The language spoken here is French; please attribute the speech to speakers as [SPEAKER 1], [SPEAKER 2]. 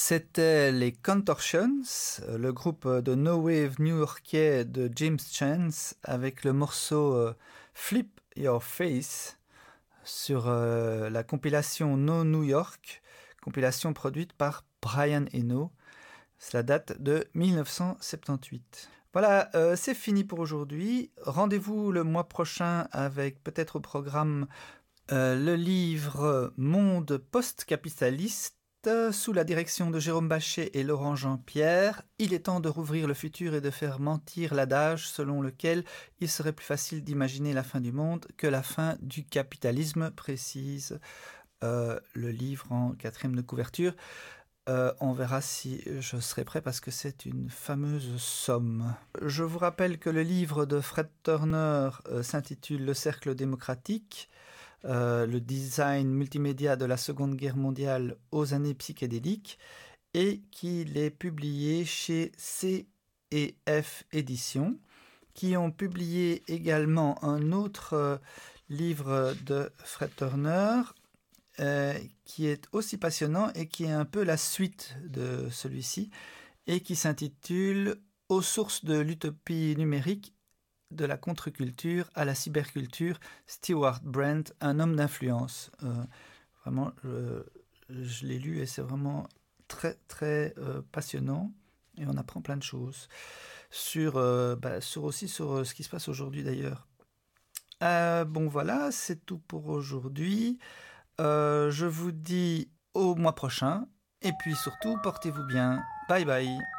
[SPEAKER 1] C'était les Contortions, le groupe de no wave new-yorkais de James Chance avec le morceau Flip Your Face sur la compilation No New York, compilation produite par Brian Eno. Cela date de 1978. Voilà, c'est fini pour aujourd'hui. Rendez-vous le mois prochain avec peut-être au programme le livre Monde post-capitaliste sous la direction de Jérôme Bachet et Laurent Jean-Pierre. Il est temps de rouvrir le futur et de faire mentir l'adage selon lequel il serait plus facile d'imaginer la fin du monde que la fin du capitalisme, précise le livre en 4e de couverture. On verra si je serai prêt parce que c'est une fameuse somme. Je vous rappelle que le livre de Fred Turner s'intitule Le cercle démocratique, le design multimédia de la Seconde Guerre mondiale aux années psychédéliques, et qu'il est publié chez C&F Éditions, qui ont publié également un autre livre de Fred Turner, qui est aussi passionnant et qui est un peu la suite de celui-ci, et qui s'intitule « Aux sources de l'utopie numérique, de la contre-culture à la cyberculture, Stewart Brand, un homme d'influence ». Vraiment, je l'ai lu et c'est vraiment très très passionnant et on apprend plein de choses sur aussi sur ce qui se passe aujourd'hui d'ailleurs. Bon voilà, c'est tout pour aujourd'hui. Je vous dis au mois prochain et puis surtout portez-vous bien. Bye bye.